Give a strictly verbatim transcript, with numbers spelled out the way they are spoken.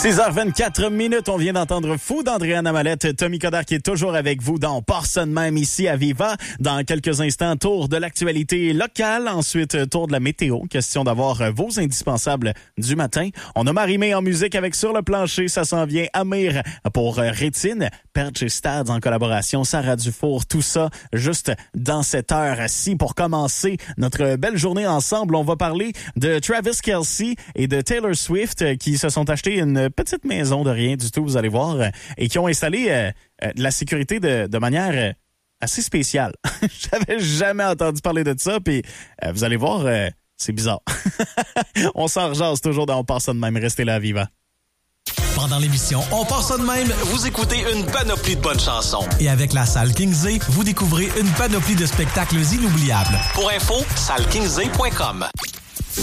six heures vingt-quatre minutes, on vient d'entendre Fou d'Andréane Amalette. Tommy Coderre qui est toujours avec vous dans Parson même ici à Viva. Dans quelques instants, tour de l'actualité locale. Ensuite, tour de la météo. Question d'avoir vos indispensables du matin. On a Marie-Mé en musique avec Sur le plancher. Ça s'en vient. Amir pour Rétine. Perche Stades en collaboration. Sarah Dufour. Tout ça juste dans cette heure-ci. Pour commencer notre belle journée ensemble, on va parler de Travis Kelce et de Taylor Swift qui se sont achetés une petite maison de rien du tout, vous allez voir, et qui ont installé euh, euh, de la sécurité de, de manière euh, assez spéciale. J'avais jamais entendu parler de ça, puis euh, vous allez voir, euh, c'est bizarre. On s'en rejase toujours dans On part ça de même. Restez là, vivant. Pendant l'émission On part ça de même, Vous écoutez une panoplie de bonnes chansons. et avec la salle Kingsley, vous découvrez une panoplie de spectacles inoubliables. Pour info, salle kingsley point com.